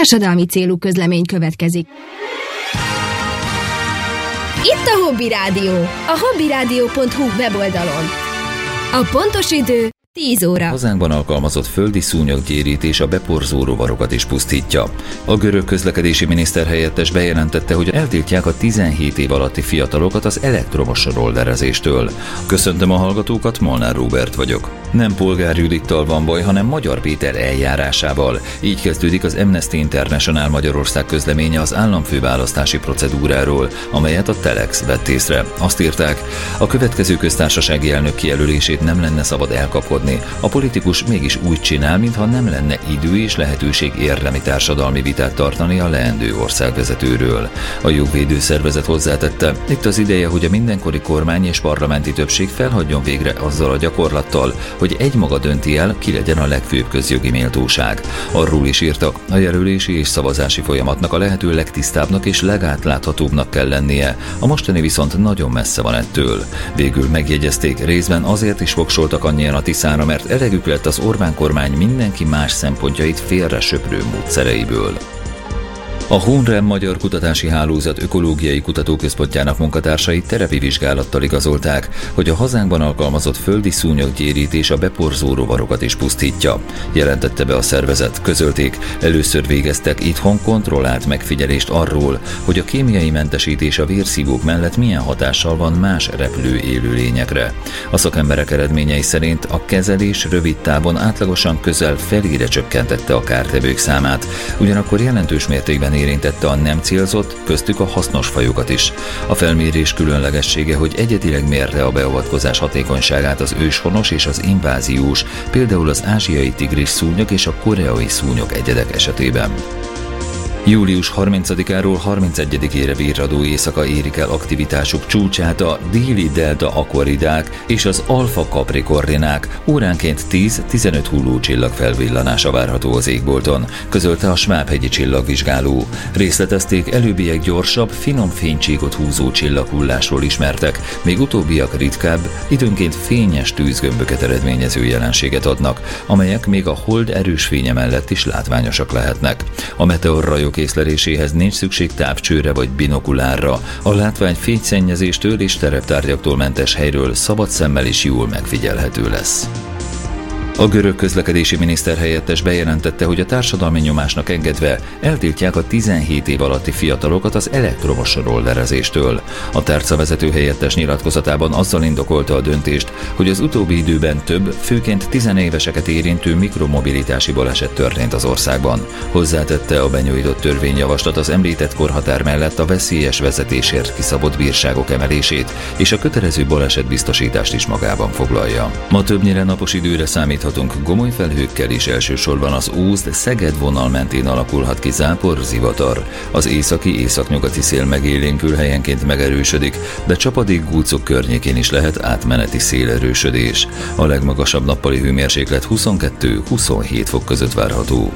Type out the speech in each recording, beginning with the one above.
Társadalmi célú közlemény következik. Itt a Hobby Rádió, a hobbyradio.hu weboldalon. A pontos idő 10 óra. Hazánkban alkalmazott földi szúnyoggyérítés a beporzó rovarokat is pusztítja. A görög közlekedési miniszter helyettes bejelentette, hogy eltiltják a 17 év alatti fiatalokat az elektromos rollerezéstől. Köszöntöm a hallgatókat, Molnár Róbert vagyok. Nem Polgár Judittal van baj, hanem Magyar Péter eljárásával. Így kezdődik az Amnesty International Magyarország közleménye az államfőválasztási procedúráról, amelyet a Telex vett észre. Azt írták, a következő köztársasági elnök kijelölését nem lenne szabad elkapkodni. A politikus mégis úgy csinál, mintha nem lenne idő és lehetőség érdemi társadalmi vitát tartani a leendő országvezetőről. A jogvédő szervezet hozzátette, itt az ideje, hogy a mindenkori kormány és parlamenti többség felhagyjon végre azzal a gyakorlattal, hogy egymaga dönti el, ki legyen a legfőbb közjogi méltóság. Arról is írtak, a jelölési és szavazási folyamatnak a lehető legtisztábbnak és legátláthatóbbnak kell lennie, a mostani viszont nagyon messze van ettől. Végül megjegyezték, részben azért is voksoltak annyian a Tiszára, mert elegük lett az Orbán kormány mindenki más szempontjait félre söprő módszereiből. A Honrem Magyar Kutatási Hálózat Ökológiai Kutatóközpontjának munkatársai terepi vizsgálattal igazolták, hogy a hazánkban alkalmazott földi szúnyoggyérítés a beporzó rovarokat is pusztítja. Jelentette be a szervezet, közölték, először végeztek itthon kontrollált megfigyelést arról, hogy a kémiai mentesítés a vérszívók mellett milyen hatással van más repülő élőlényekre. A szakemberek eredményei szerint a kezelés rövid távon átlagosan közel felére csökkentette a kártevők számát, ugyanakkor jelentős mértékben érintette a nem célzott, köztük a hasznos fajokat is. A felmérés különlegessége, hogy egyedileg mérte a beavatkozás hatékonyságát az őshonos és az inváziós, például az ázsiai tigris szúnyog és a koreai szúnyog egyedek esetében. Július 30-áról 31-ére virradó éjszaka érik el aktivitásuk csúcsát a déli delta akvaridák és az alfa capricorninák, óránként 10-15 hullócsillag felvillanása várható az égbolton, közölte a Svábhegyi csillagvizsgáló. Részletezték, előbbiek gyorsabb, finom fénycsíkot húzó csillaghullásról ismertek, még utóbbiak ritkább, időnként fényes tűzgömböket eredményező jelenséget adnak, amelyek még a hold erős fénye mellett is látványosak lehetnek. A meteorrajok észleléséhez nincs szükség távcsőre vagy binokulárra. A látvány fényszennyezéstől és tereptárgyaktól mentes helyről szabad szemmel is jól megfigyelhető lesz. A görög közlekedési miniszter helyettes bejelentette, hogy a társadalmi nyomásnak engedve eltiltják a 17 év alatti fiatalokat az elektromos rollerezéstől. A tárcavezető helyettes nyilatkozatában azzal indokolta a döntést, hogy az utóbbi időben több, főként tizenéveseket érintő mikromobilitási baleset történt az országban. Hozzátette, a benyújtott törvényjavaslat az említett korhatár mellett a veszélyes vezetésért kiszabott bírságok emelését és a kötelező balesetbiztosítást is magában foglalja. Ma többnyire napos időre számít. Gomoly felhőkkel is elsősorban az Ózd-Szeged vonal mentén alakulhat ki zápor, zivatar. Az északi-északnyugati szél megélénkül, helyenként megerősödik, de csapadékgúcok környékén is lehet átmeneti szélerősödés. A legmagasabb nappali hőmérséklet 22-27 fok között várható.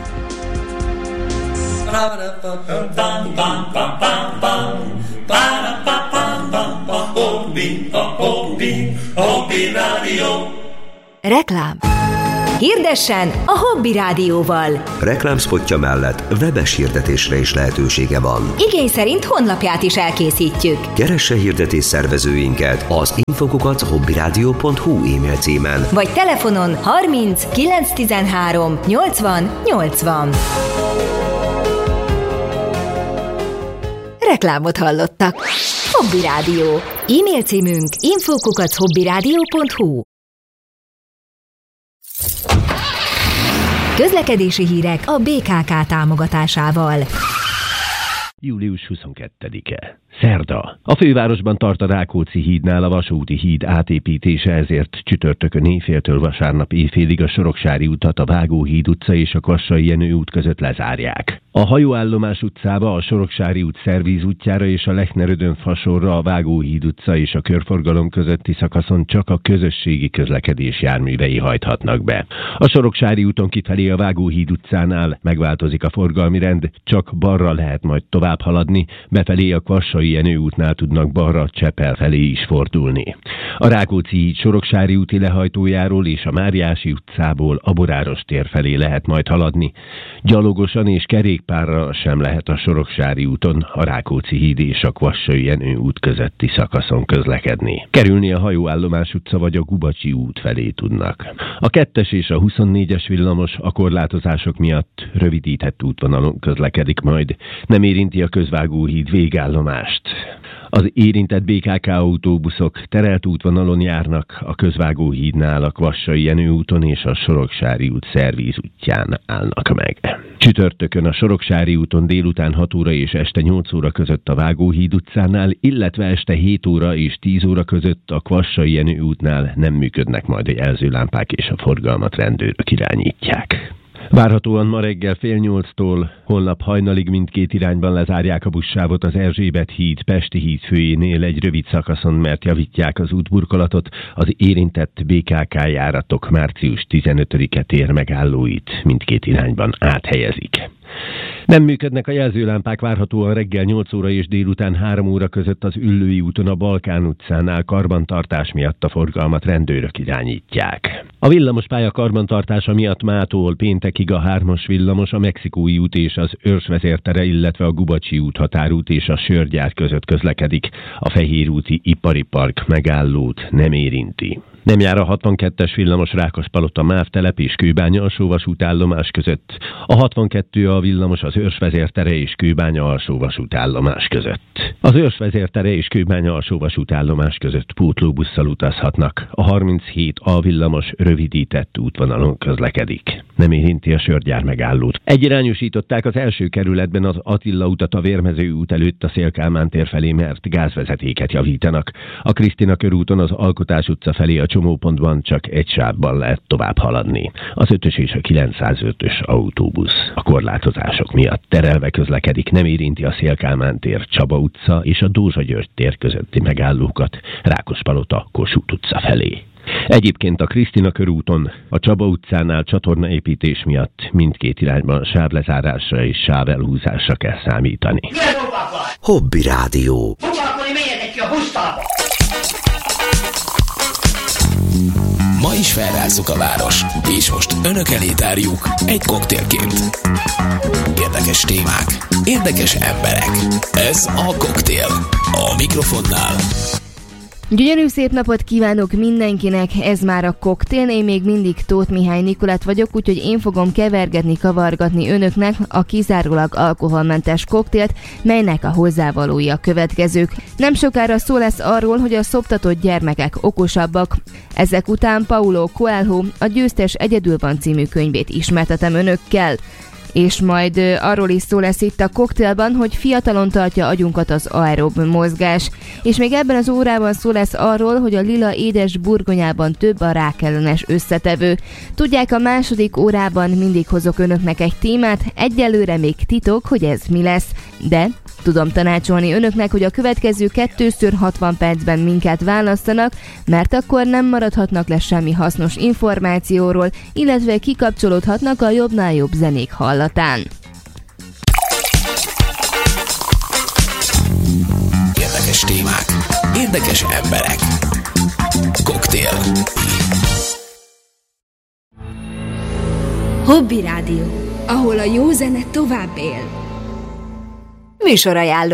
Reklám. Hirdessen a Hobby Rádióval. Reklámszpotja mellett webes hirdetésre is lehetősége van. Igény szerint honlapját is elkészítjük. Keresse hirdetés szervezőinket az info@hobbyradio.hu e-mail címen. Vagy telefonon 30 913 80 80. Reklámot hallottak. Hobby Rádió. E-mail címünk info@hobbyradio.hu. Közlekedési hírek a BKK támogatásával. Július 22-e. Szerda. A fővárosban tart a Rákóczi hídnál a vasúti híd átépítése, ezért csütörtökön éjféltől vasárnap éjfélig a Soroksári utat a Vágóhíd utca és a Kassai Jenő út között lezárják. A Hajóállomás utcába, a Soroksári út Szervíz útjára és a Lechner-Ödön fasorra a Vágóhíd utca és a körforgalom közötti szakaszon csak a közösségi közlekedés járművei hajthatnak be. A Soroksári úton kifelé a Vágóhíd utcánál megváltozik a forgalmi rend, csak balra lehet majd tovább haladni, befelé a Kassai Kvassai-Jenő útnál tudnak balra Csepel felé is fordulni. A Rákóczi híd Soroksári úti lehajtójáról és a Máriási utcából a Boráros tér felé lehet majd haladni. Gyalogosan és kerékpárral sem lehet a Soroksári úton, a Rákóczi híd és a Kvassai-Jenő út közötti szakaszon közlekedni. Kerülni a Hajóállomás utca vagy a Gubacsi út felé tudnak. A 2-es és a 24-es villamos a korlátozások miatt rövidített útvonalon közlekedik majd. Nem érinti a Közvágóhíd végállomást. Az érintett BKK autóbuszok terelt útvonalon járnak, a Közvágóhídnál, a Kvassai-Jenő úton és a Soroksári út szervíz útján állnak meg. Csütörtökön a Soroksári úton délután 6 óra és este 8 óra között a Vágóhíd utcánál, illetve este 7 óra és 10 óra között a Kvassai-Jenő útnál nem működnek majd a jelzőlámpák és a forgalmat rendőrök irányítják. Várhatóan ma reggel 7:30-tól holnap hajnalig mindkét irányban lezárják a buszsávot az Erzsébet híd Pesti híd főjénél egy rövid szakaszon, mert javítják az útburkolatot, az érintett BKK járatok március 15-e tér megállóit mindkét irányban áthelyezik. Nem működnek a jelzőlámpák várhatóan reggel 8 óra és délután 3 óra között az Üllői úton a Balkán utcánál, karbantartás miatt a forgalmat rendőrök irányítják. A villamospálya karbantartása miatt mától péntekig a 3-as villamos, a Mexikói út és az Őrsvezértere, illetve a Gubacsi út, határút és a Sörgyár között közlekedik. A Fehérúti Ipari Park megállót nem érinti. Nem jár a 62-es villamos Rákospalota MÁV telep és Kőbánya alsóvasútállomás között. A 62 a villamos az Őrsvezértere és Kőbánya alsóvasútállomás között. Az Őrsvezértere és Kőbánya alsóvasútállomás között pótlóbusszal utazhatnak. A 37 a villamos rövidített útvonalon közlekedik. Nem érinti a Sörgyár megállót. Egyirányosították az első kerületben az Attila utat a Vérmező út előtt a Széll-Kálmán tér felé, mert gázvezetéket javítanak. A Krisztina körúton az Alkotás utca felé a csomópontban csak egy sávban lehet tovább haladni. Az 5-ös és a 905-ös autóbusz a korlátozások miatt terelve közlekedik, nem érinti a Széll-Kálmán tér, Csaba utca és a Dózsa György tér közötti megállókat Rákospalota, Kossuth utca felé. Egyébként a Krisztina körúton a Csaba utcánál csatornaépítés miatt mindkét irányban sávlezárásra és sávelhúzásra kell számítani. Hobby Rádió. Ma is felrázzuk a város, és most önök elé tárjuk egy koktélként. Érdekes témák, érdekes emberek. Ez a Koktél. A mikrofonnál Gyönyörű szép napot kívánok mindenkinek, ez már a Koktél, én még mindig Tóth Mihály Nikolett vagyok, úgyhogy én fogom kevergetni, kavargatni önöknek a kizárólag alkoholmentes koktélt, melynek a hozzávalói a következők. Nem sokára szó lesz arról, hogy a szoptatott gyermekek okosabbak. Ezek után Paulo Coelho a Győztes egyedül van című könyvét ismertetem önökkel. És majd arról is szó lesz itt a koktélban, hogy fiatalon tartja agyunkat az aerob mozgás. És még ebben az órában szó lesz arról, hogy a lila édes burgonyában több a rákellenes összetevő. Tudják, a második órában mindig hozok önöknek egy témát, egyelőre még titok, hogy ez mi lesz, de tudom tanácsolni önöknek, hogy a következő 2x60 percben minket választanak, mert akkor nem maradhatnak le semmi hasznos információról, illetve kikapcsolódhatnak a jobbnál jobb zenék hallatán. érdekes témák, érdekes emberek. Koktél. Hobby Rádió, ahol a jó zene tovább él. Műsorajánló.